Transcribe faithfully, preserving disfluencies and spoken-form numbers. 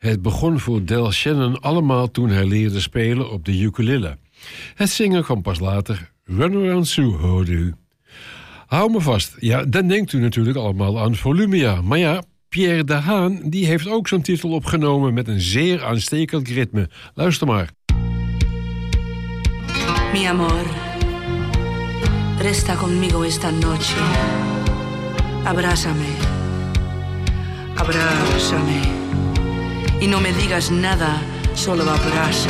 Het begon voor Del Shannon allemaal toen hij leerde spelen op de ukulele. Het zingen kwam pas later. Run Around Sue hoorde u. Hou me vast. Ja, dan denkt u natuurlijk allemaal aan Volumia. Maar ja, Pierre de Haan die heeft ook zo'n titel opgenomen met een zeer aanstekelijk ritme. Luister maar. Mi amor, resta conmigo esta noche. Abrázame, abrázame. Y no me digas nada, solo abrázame.